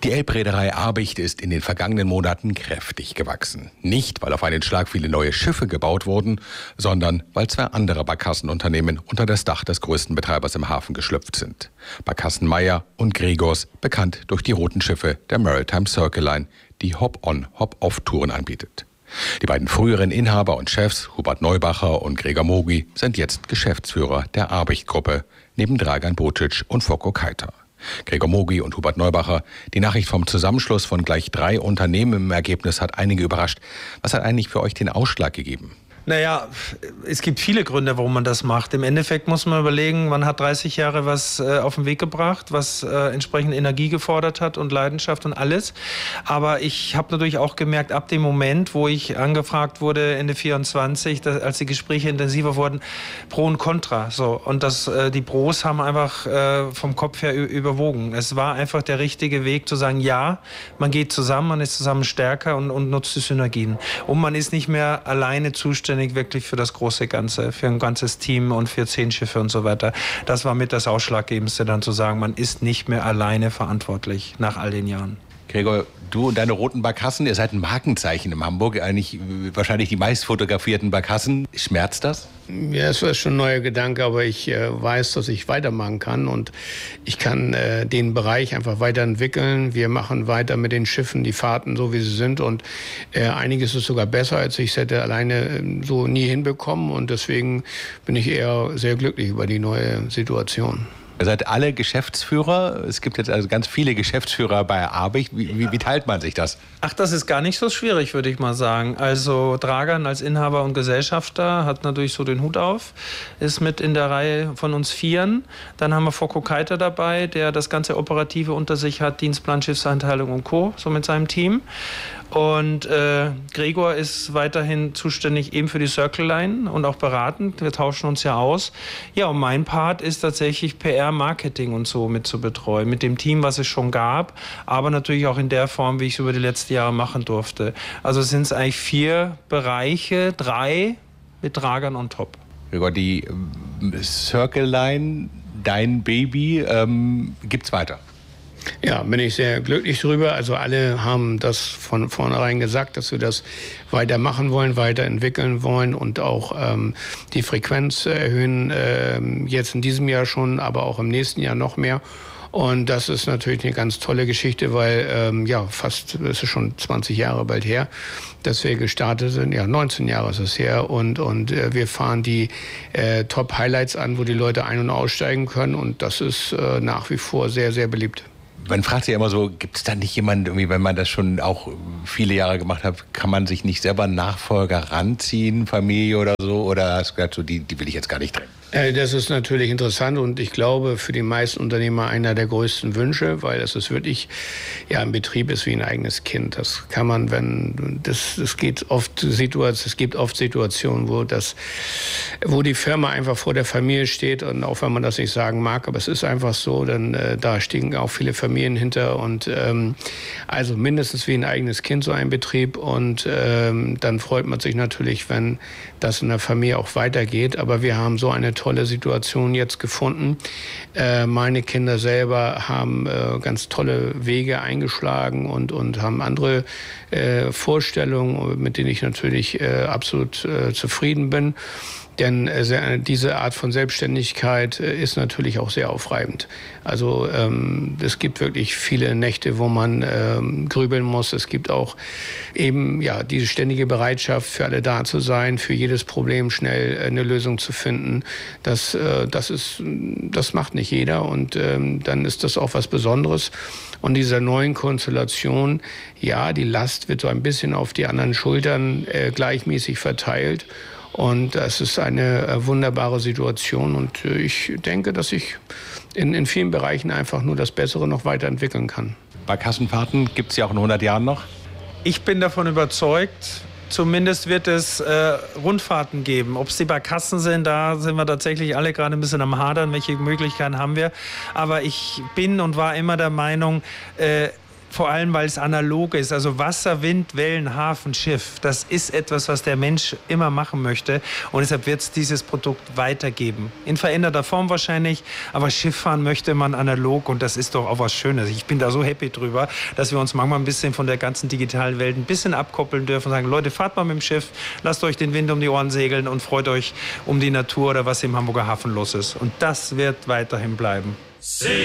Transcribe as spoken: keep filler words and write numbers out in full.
Die Elbreederei Abicht ist in den vergangenen Monaten kräftig gewachsen. Nicht, weil auf einen Schlag viele neue Schiffe gebaut wurden, sondern weil zwei andere Barkassenunternehmen unter das Dach des größten Betreibers im Hafen geschlüpft sind. Barkassen Meyer und Gregors, bekannt durch die roten Schiffe der Maritime Circle Line, die Hop-on, Hop-off-Touren anbietet. Die beiden früheren Inhaber und Chefs, Hubert Neubacher und Gregor Mogi, sind jetzt Geschäftsführer der Abicht-Gruppe, neben Dragan Bocic und Foko Keita. Gregor Mogi und Hubert Neubacher, die Nachricht vom Zusammenschluss von gleich drei Unternehmen im Ergebnis hat einige überrascht. Was hat eigentlich für euch den Ausschlag gegeben? Naja, es gibt viele Gründe, warum man das macht. Im Endeffekt muss man überlegen, man hat dreißig Jahre was äh, auf den Weg gebracht, was äh, entsprechend Energie gefordert hat und Leidenschaft und alles. Aber ich habe natürlich auch gemerkt, ab dem Moment, wo ich angefragt wurde, Ende vierundzwanzig, dass, als die Gespräche intensiver wurden, Pro und Contra. So. Und das, äh, die Pros haben einfach äh, vom Kopf her überwogen. Es war einfach der richtige Weg zu sagen, ja, man geht zusammen, man ist zusammen stärker und, und nutzt die Synergien. Und man ist nicht mehr alleine zuständig wirklich für das große Ganze, für ein ganzes Team und für zehn Schiffe und so weiter. Das war mit das Ausschlaggebendste, dann zu sagen, man ist nicht mehr alleine verantwortlich nach all den Jahren. Gregor, du und deine roten Barkassen, ihr seid ein Markenzeichen in Hamburg, eigentlich wahrscheinlich die meist fotografierten Barkassen. Schmerzt das? Ja, es war schon ein neuer Gedanke, aber ich äh, weiß, dass ich weitermachen kann und ich kann äh, den Bereich einfach weiterentwickeln. Wir machen weiter mit den Schiffen, die Fahrten so, wie sie sind und äh, einiges ist sogar besser, als ich es hätte alleine äh, so nie hinbekommen und deswegen bin ich eher sehr glücklich über die neue Situation. Ihr seid alle Geschäftsführer. Es gibt jetzt also ganz viele Geschäftsführer bei Abicht. Wie, wie, wie teilt man sich das? Ach, das ist gar nicht so schwierig, würde ich mal sagen. Also Dragan als Inhaber und Gesellschafter hat natürlich so den Hut auf, ist mit in der Reihe von uns Vieren. Dann haben wir Foko Keita dabei, der das ganze Operative unter sich hat, Dienstplan, Schiffseinteilung und Co., so mit seinem Team. Und äh, Gregor ist weiterhin zuständig eben für die Circle Line und auch beratend. Wir tauschen uns ja aus. Ja, und mein Part ist tatsächlich P R, Marketing und so mit zu betreuen. Mit dem Team, was es schon gab, aber natürlich auch in der Form, wie ich es über die letzten Jahre machen durfte. Also sind es eigentlich vier Bereiche, drei mit Dragan on top. Gregor, die Circle Line, dein Baby, ähm, gibt's weiter? Ja, bin ich sehr glücklich drüber. Also alle haben das von vornherein gesagt, dass wir das weitermachen wollen, weiterentwickeln wollen und auch ähm, die Frequenz erhöhen, ähm, jetzt in diesem Jahr schon, aber auch im nächsten Jahr noch mehr. Und das ist natürlich eine ganz tolle Geschichte, weil ähm, ja fast, es ist schon zwanzig Jahre bald her, dass wir gestartet sind. Ja, neunzehn Jahre ist es her und, und äh, wir fahren die äh, Top-Highlights an, wo die Leute ein- und aussteigen können und das ist äh, nach wie vor sehr, sehr beliebt. Man fragt sich ja immer so, gibt es da nicht jemanden, irgendwie, wenn man das schon auch viele Jahre gemacht hat, kann man sich nicht selber einen Nachfolger ranziehen, Familie oder so? Oder hast du gesagt, so, die, die will ich jetzt gar nicht trennen? Das ist natürlich interessant und ich glaube für die meisten Unternehmer einer der größten Wünsche, weil das ist wirklich, ja, ein Betrieb ist wie ein eigenes Kind. Das kann man, wenn, das, das geht oft Situationen, es gibt oft Situationen, wo das, wo die Firma einfach vor der Familie steht und auch wenn man das nicht sagen mag, aber es ist einfach so, dann äh, da stehen auch viele Familien hinter und ähm, also mindestens wie ein eigenes Kind so ein Betrieb und ähm, dann freut man sich natürlich, wenn das in der Familie auch weitergeht, aber wir haben so eine tolle Situation jetzt gefunden. Äh, meine Kinder selber haben äh, ganz tolle Wege eingeschlagen und, und haben andere äh, Vorstellungen, mit denen ich natürlich äh, absolut äh, zufrieden bin. Denn äh, diese Art von Selbstständigkeit äh, ist natürlich auch sehr aufreibend. Also ähm, es gibt wirklich viele Nächte, wo man ähm, grübeln muss. Es gibt auch eben ja diese ständige Bereitschaft, für alle da zu sein, für jedes Problem schnell äh, eine Lösung zu finden. Das, äh, das, ist, das macht nicht jeder und ähm, dann ist das auch was Besonderes. Und dieser neuen Konstellation, ja, die Last wird so ein bisschen auf die anderen Schultern äh, gleichmäßig verteilt. Und das ist eine äh, wunderbare Situation und äh, ich denke, dass ich in, in vielen Bereichen einfach nur das Bessere noch weiterentwickeln kann. Barkassenfahrten gibt es ja auch in hundert Jahren noch? Ich bin davon überzeugt, zumindest wird es äh, Rundfahrten geben. Ob es die Barkassen sind, da sind wir tatsächlich alle gerade ein bisschen am Hadern, welche Möglichkeiten haben wir. Aber ich bin und war immer der Meinung, äh, Vor allem, weil es analog ist. Also Wasser, Wind, Wellen, Hafen, Schiff. Das ist etwas, was der Mensch immer machen möchte. Und deshalb wird es dieses Produkt weitergeben. In veränderter Form wahrscheinlich. Aber Schifffahren möchte man analog. Und das ist doch auch was Schönes. Ich bin da so happy drüber, dass wir uns manchmal ein bisschen von der ganzen digitalen Welt ein bisschen abkoppeln dürfen und sagen, Leute, fahrt mal mit dem Schiff, lasst euch den Wind um die Ohren segeln und freut euch um die Natur oder was im Hamburger Hafen los ist. Und das wird weiterhin bleiben.